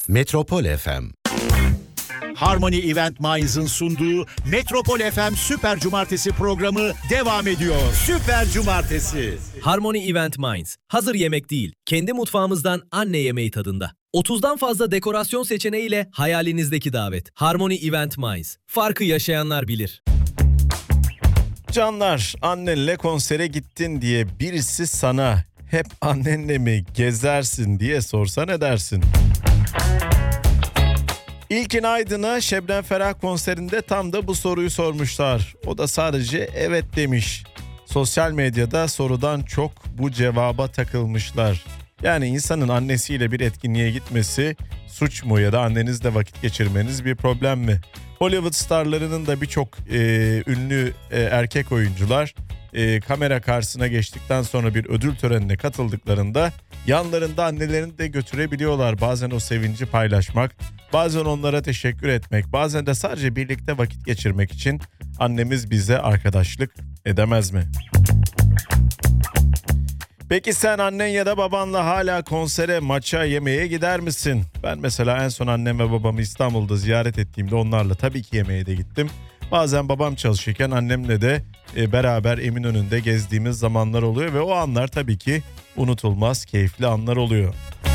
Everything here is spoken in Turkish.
Metropol FM. Harmony Event Minds'ın sunduğu Metropol FM Süper Cumartesi programı devam ediyor. Süper Cumartesi. Harmony Event Minds. Hazır yemek değil, kendi mutfağımızdan anne yemeği tadında. 30'dan fazla dekorasyon seçeneğiyle hayalinizdeki davet. Harmony Event Minds. Farkı yaşayanlar bilir. Canlar, annenle konsere gittin diye birisi sana hep annenle mi gezersin diye sorsa ne dersin? İlkin Aydın'a Şebnem Ferah konserinde tam da bu soruyu sormuşlar. O da sadece evet demiş. Sosyal medyada sorudan çok bu cevaba takılmışlar. Yani insanın annesiyle bir etkinliğe gitmesi suç mu ya da annenizle vakit geçirmeniz bir problem mi? Hollywood starlarının da birçok ünlü erkek oyuncular kamera karşısına geçtikten sonra bir ödül törenine katıldıklarında yanlarında annelerini de götürebiliyorlar. Bazen o sevinci paylaşmak, bazen onlara teşekkür etmek, bazen de sadece birlikte vakit geçirmek için annemiz bize arkadaşlık edemez mi? Peki sen annen ya da babanla hala konsere, maça, yemeğe gider misin? Ben mesela en son annem ve babamı İstanbul'da ziyaret ettiğimde onlarla tabii ki yemeğe de gittim. Bazen babam çalışırken annemle de beraber Eminönü'nde gezdiğimiz zamanlar oluyor ve o anlar tabii ki unutulmaz, keyifli anlar oluyor.